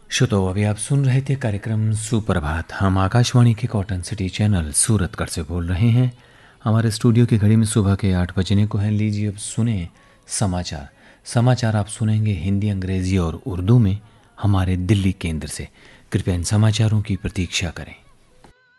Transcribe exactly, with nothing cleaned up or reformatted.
श्रोताओ, अभी आप सुन रहे थे कार्यक्रम सुप्रभात। हम आकाशवाणी के कॉटन सिटी चैनल सूरतगढ़ से बोल रहे हैं। हमारे स्टूडियो की घड़ी में सुबह के आठ बजने को है। लीजिए अब सुने समाचार। समाचार आप सुनेंगे हिंदी, अंग्रेजी और उर्दू में हमारे दिल्ली केंद्र से। कृपया इन समाचारों की प्रतीक्षा करें।